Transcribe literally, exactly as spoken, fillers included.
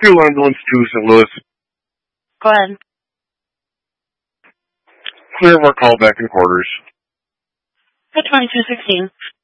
Fuel Ambulance to Saint Louis. Go ahead. Clear of our call back in quarters. At twenty-two sixteen.